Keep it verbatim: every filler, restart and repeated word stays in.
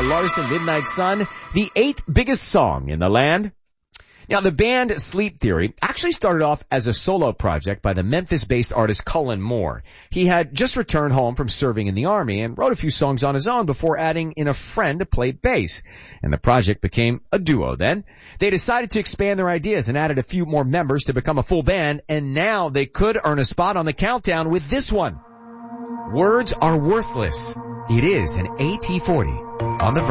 Larson, Midnight Sun, the eighth biggest song in the land. Now, the band Sleep Theory actually started off as a solo project by the Memphis-based artist Cullen Moore. He had just returned home from serving in the Army and wrote a few songs on his own before adding in a friend to play bass. And the project became a duo then. They decided to expand their ideas and added a few more members to become a full band, and now they could earn a spot on the countdown with this one. Words Are Worthless. It is an A T forty on the Verge.